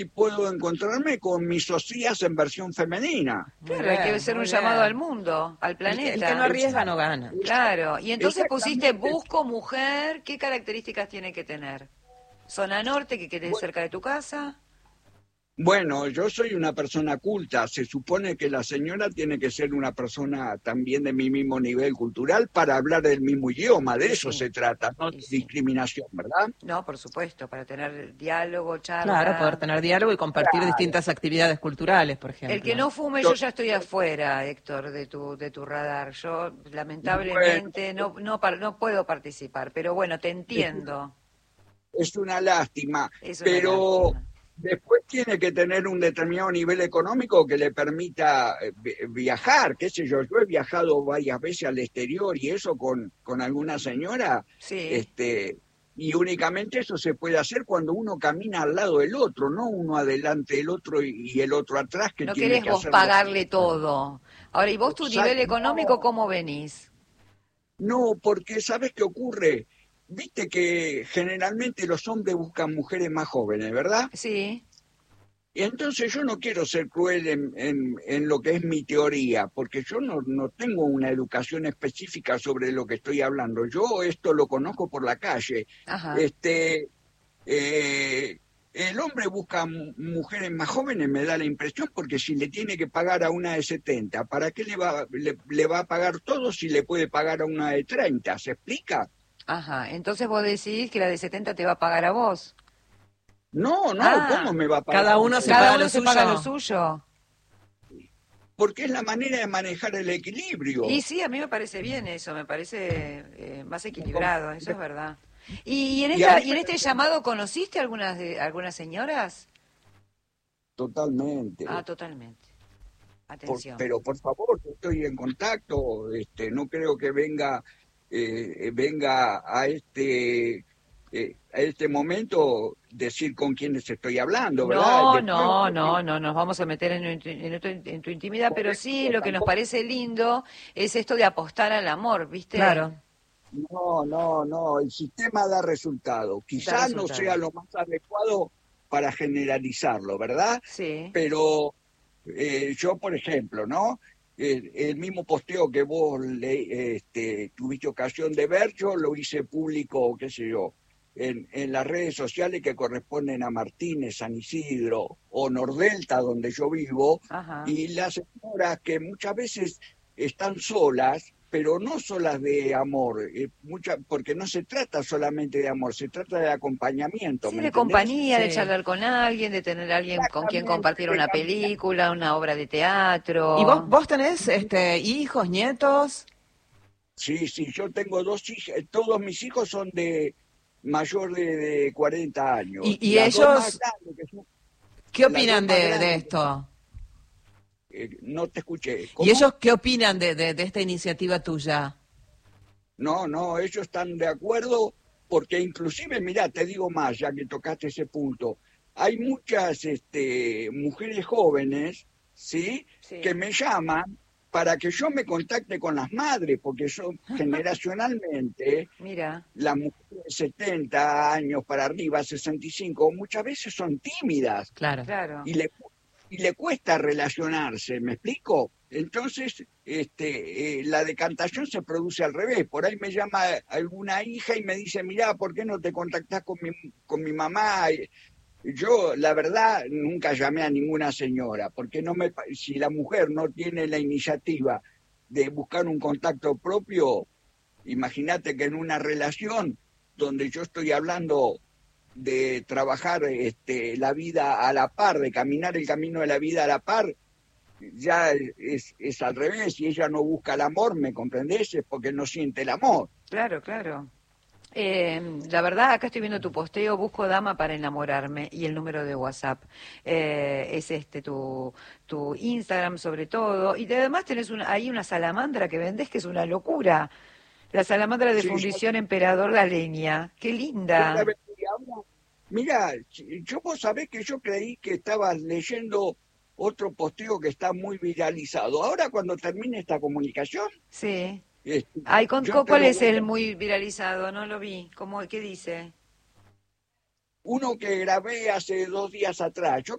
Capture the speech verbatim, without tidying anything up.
puedo encontrarme con mis socias en versión femenina. Muy Claro, hay que bien, hacer un muy llamado bien. al mundo, al El que, el que planeta. no arriesga no gana. Claro, y entonces pusiste Exactamente. busco mujer, ¿qué características tiene que tener? Zona norte, que quede Bu- cerca de tu casa. Bueno, yo soy una persona culta. Se supone que la señora tiene que ser una persona también de mi mismo nivel cultural para hablar el mismo idioma. De Y eso sí, se trata, no de y sí. discriminación, ¿verdad? No, por supuesto, para tener diálogo, Claro, poder charla. tener diálogo y compartir Claro. distintas actividades culturales, por El que ejemplo. no fume, yo To- ya estoy afuera, Héctor, de tu de tu radar. Yo Bueno, lamentablemente no no par- no puedo participar, pero bueno, te es entiendo. es una lástima, Es una pero lástima. después tiene que tener un determinado nivel económico que le permita eh, vi- viajar, qué sé yo. Yo he viajado varias veces al exterior y eso con, con alguna señora, Sí. este, y únicamente eso se puede hacer cuando uno camina al lado del otro, no uno adelante del otro y, y el otro atrás que No tiene querés que vos hacerlo. pagarle todo. Ahora, ¿y vos tu nivel Exacto, económico no, cómo venís? no, porque ¿sabes qué ocurre? Viste que generalmente los hombres buscan mujeres más jóvenes, ¿verdad? Sí. Y entonces yo no quiero ser cruel en, en, en lo que es mi teoría, porque yo no, no tengo una educación específica sobre lo que estoy hablando. Yo esto lo conozco por la calle. Ajá. Este, eh, el hombre busca mu- mujeres más jóvenes, me da la impresión, porque si le tiene que pagar a una de setenta, ¿para qué le va, le, le va a pagar todo si le puede pagar a una de treinta? ¿Se explica? Ajá. Entonces vos decís que la de setenta te va a pagar a vos. No, no, ¿cómo Ah, me va a pagar Cada a uno mí? se cada paga uno lo se paga lo suyo. suyo. Porque es la manera de manejar el Y equilibrio. sí, a mí me parece bien eso, me parece eh, más Me com- equilibrado, eso es verdad. ¿Y, y en Y a esta mí y en me este llamado conociste algunas de, algunas señoras? Ah, totalmente. totalmente. Por- Atención. pero por favor, yo estoy en contacto, este, no creo que venga, eh, venga a este, eh, a este momento decir con quiénes estoy hablando, ¿verdad? No, Después, no, no, no nos vamos a meter en, tu- en tu, en tu intimidad, por pero eso sí lo que nos tampoco, parece lindo es esto de apostar al amor, ¿viste? Claro. no, no, no, el sistema da resultado. Da Quizá no sea resultado. lo más adecuado para generalizarlo, ¿verdad? Sí, Pero eh, yo, por ejemplo, ¿no? El, el mismo posteo que vos le, este, tuviste ocasión de ver, yo lo hice público, qué sé yo, en, en las redes sociales que corresponden a Martínez, San Isidro o Nordelta, donde yo vivo, ajá. y las señoras que muchas veces están solas, pero no solas de amor, eh, mucha, porque no se trata solamente de amor, se trata de acompañamiento, Sí, ¿me de entendés? compañía, de Sí. charlar con alguien, de tener a alguien con quien Exactamente, compartir de una caminar. película, una obra de ¿Y vos, teatro. vos tenés este, hijos, nietos? Sí, sí, yo tengo dos hijas, todos mis hijos son de mayor de, de cuarenta años. ¿Y, y Las dos más ellos grandes, que son, qué las dos opinan más de, de grandes, que son, esto? eh, no te escuché. ¿Y ¿Cómo? ellos qué opinan de, de, de esta iniciativa tuya? No, no, ellos están de acuerdo porque inclusive, mirá, te digo más, ya que tocaste ese punto, hay muchas este, mujeres jóvenes, ¿sí?, que Sí. me llaman para que yo me contacte con las madres, porque son generacionalmente Mira, las mujeres de setenta años para arriba, sesenta y cinco, muchas veces son tímidas Claro. y claro. le, y le cuesta relacionarse, ¿me explico? Entonces, este, eh, la decantación se produce al revés. Por ahí me llama alguna hija y me dice, mirá, ¿por qué no te contactás con mi, con mi mamá? Y yo, la verdad, nunca llamé a ninguna señora, porque no me, pa- si la mujer no tiene la iniciativa de buscar un contacto propio, imagínate que en una relación donde yo estoy hablando de trabajar este, la vida a la par, de caminar el camino de la vida a la par, ya es, es al revés. Si ella no busca el amor, ¿me comprendés? Es porque no siente el amor. Claro, claro. Eh, la verdad, acá estoy viendo tu posteo, busco dama para enamorarme y el número de WhatsApp. Eh, es este tu, tu Instagram sobre todo. Y además tenés una, ahí una salamandra que vendés que es una locura. La salamandra de Sí, yo, fundición Emperador La Leña. Qué yo la linda. vendí ahora. Mira, yo vos sabés que yo creí que estabas leyendo otro posteo que está muy viralizado. Ahora cuando termine esta comunicación, Sí. este, Ay, con, yo con- te ¿cuál lo es voy el a... muy viralizado? No lo vi. ¿Cómo, qué dice? Uno que grabé hace dos días atrás. Yo